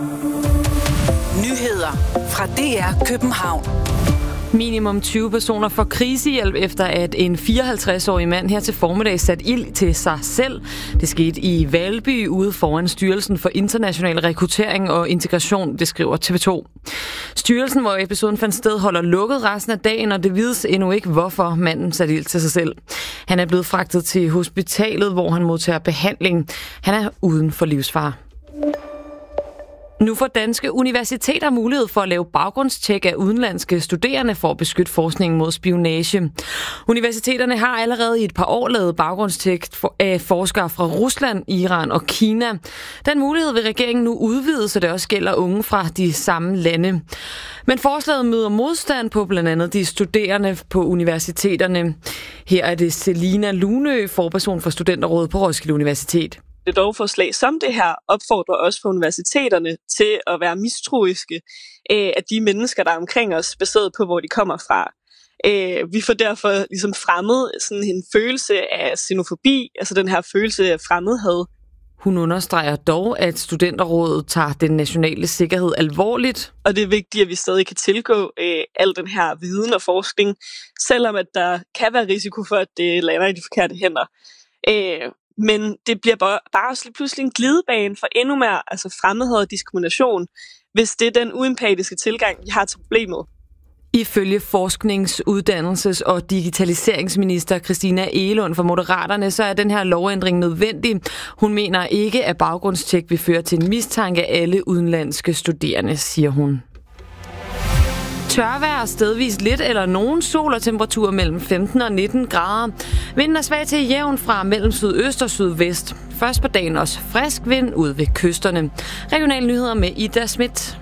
Nyheder fra DR København. Minimum 20 personer får krisehjælp efter, at en 54-årig mand her til formiddag satte ild til sig selv. Det skete i Valby ude foran Styrelsen for International Rekruttering og Integration, det skriver TV2. Styrelsen, hvor episoden fandt sted, holder lukket resten af dagen, og det vides endnu ikke, hvorfor manden satte ild til sig selv. Han er blevet fragtet til hospitalet, hvor han modtager behandling. Han er uden for livsfare. Nu får danske universiteter mulighed for at lave baggrundstjek af udenlandske studerende for at beskytte forskningen mod spionage. Universiteterne har allerede i et par år lavet baggrundstjek af forskere fra Rusland, Iran og Kina. Den mulighed vil regeringen nu udvide, så det også gælder unge fra de samme lande. Men forslaget møder modstand på blandt andet de studerende på universiteterne. Her er det Selina Lunø, forperson for Studenterrådet på Roskilde Universitet. Det lovforslag som det her opfordrer også for universiteterne til at være mistroiske af de mennesker, der er omkring os, baseret på, hvor de kommer fra. Vi får derfor ligesom fremmet sådan en følelse af xenofobi, altså den her følelse af fremmedhad. Hun understreger dog, at Studenterrådet tager den nationale sikkerhed alvorligt. Og det er vigtigt, at vi stadig kan tilgå al den her viden og forskning, selvom at der kan være risiko for, at det lander i de forkerte hænder. Men det bliver bare pludselig en glidebane for endnu mere fremmedhed og diskrimination, hvis det er den uempatiske tilgang, vi har til problemet. Ifølge forsknings-, uddannelses- og digitaliseringsminister Christina Egelund fra Moderaterne, så er den her lovændring nødvendig. Hun mener ikke, at baggrundstjek vil føre til en mistanke af alle udenlandske studerende, siger hun. Tørvejr, stedvis lidt eller nogen sol og temperatur mellem 15 og 19 grader. Vinden er svag til jævn fra mellem sydøst og sydvest. Først på dagen også frisk vind ud ved kysterne. Regionale nyheder med Ida Schmidt.